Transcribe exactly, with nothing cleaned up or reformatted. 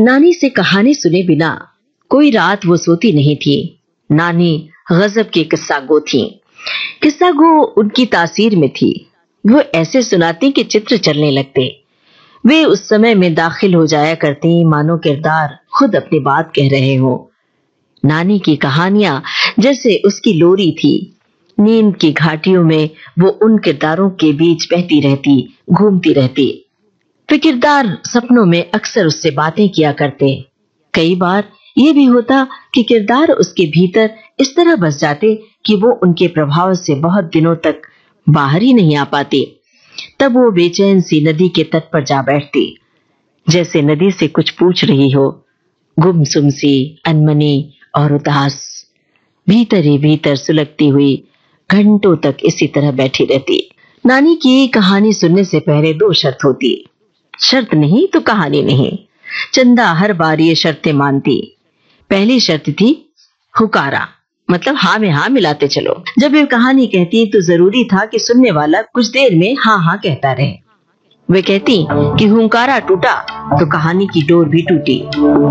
नानी से कहानी सुने बिना कोई रात वो सोती नहीं थी। नानी गजब की किस्सा गो थी। किस्सा गो उनकी तासीर में थी। वो ऐसे सुनाती कि चित्र चलने लगते। वे उस समय में दाखिल हो जाया करती मानो किरदार खुद अपनी बात कह रहे हो। नानी की कहानियां जैसे उसकी लोरी थी। नींद की घाटियों में वो उन किरदारों के बीच बहती रहती, घूमती रहती। वे किरदार सपनों में अक्सर उससे बातें किया करते। कई बार ये भी होता कि किरदार उसके भीतर इस तरह बस जाते कि वो उनके प्रभाव से बहुत दिनों तक बाहर ही नहीं आ पाती। तब वो बेचैन सी नदी के तट पर जा बैठती, जैसे नदी से कुछ पूछ रही हो, गुमसुम सी, अनमनी और उदास। भीतर ही भीतर सुलगती हुई घंटों तक इसी तरह बैठी रहती। नानी की कहानी सुनने से पहले दो शर्त होती। शर्त नहीं तो कहानी नहीं। चंदा हर बार ये शर्तें मानती। पहली शर्त थी हुकारा, मतलब हाँ में हाँ मिलाते चलो। जब ये कहानी कहती तो जरूरी था कि सुनने वाला कुछ देर में हाँ हाँ कहता रहे। वे कहती कि हुंकारा टूटा तो कहानी की डोर भी टूटी।